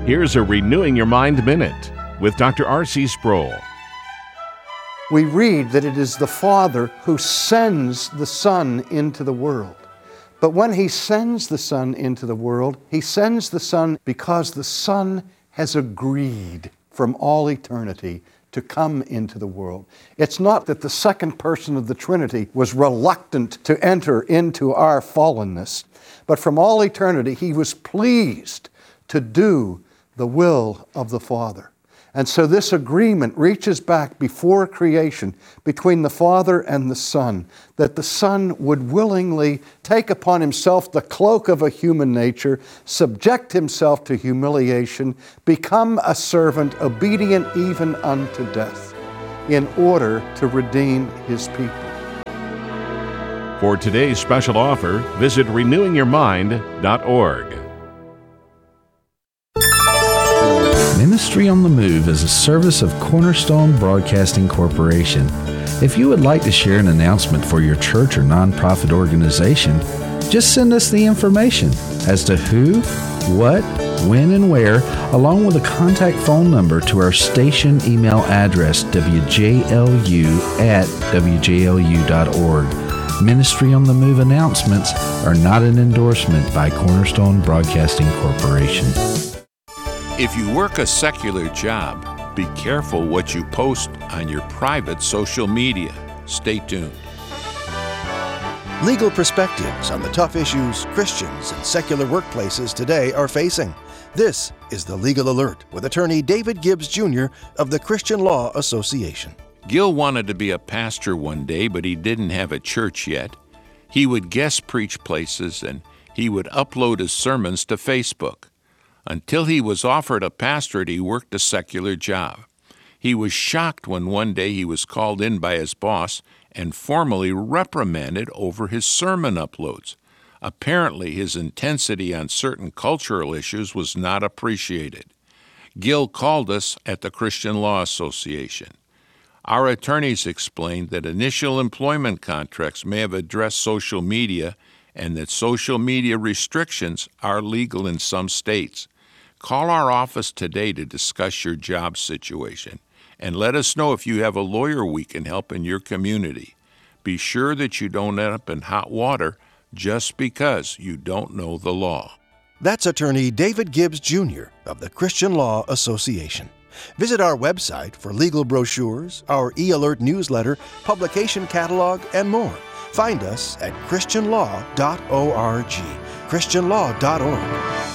Here's a Renewing Your Mind Minute with Dr. R.C. Sproul. We read that it is the Father who sends the Son into the world. But when He sends the Son into the world, He sends the Son because the Son has agreed from all eternity to come into the world. It's not that the second person of the Trinity was reluctant to enter into our fallenness, but from all eternity He was pleased to do the will of the Father. And so this agreement reaches back before creation between the Father and the Son, that the Son would willingly take upon Himself the cloak of a human nature, subject Himself to humiliation, become a servant, obedient even unto death, in order to redeem His people. For today's special offer, visit renewingyourmind.org. Ministry on the Move is a service of Cornerstone Broadcasting Corporation. If you would like to share an announcement for your church or nonprofit organization, just send us the information as to who, what, when, and where, along with a contact phone number to our station email address, wjlu@wjlu.org. Ministry on the Move announcements are not an endorsement by Cornerstone Broadcasting Corporation. If you work a secular job, be careful what you post on your private social media. Stay tuned. Legal perspectives on the tough issues Christians and secular workplaces today are facing. This is the Legal Alert with attorney David Gibbs Jr. of the Christian Law Association. Gil wanted to be a pastor one day, but he didn't have a church yet. He would guest preach places and he would upload his sermons to Facebook. Until he was offered a pastorate, he worked a secular job. He was shocked when one day he was called in by his boss and formally reprimanded over his sermon uploads. Apparently, his intensity on certain cultural issues was not appreciated. Gil called us at the Christian Law Association. Our attorneys explained that initial employment contracts may have addressed social media and that social media restrictions are legal in some states. Call our office today to discuss your job situation and let us know if you have a lawyer we can help in your community. Be sure that you don't end up in hot water just because you don't know the law. That's attorney David Gibbs Jr. of the Christian Law Association. Visit our website for legal brochures, our e-alert newsletter, publication catalog, and more. Find us at christianlaw.org. christianlaw.org.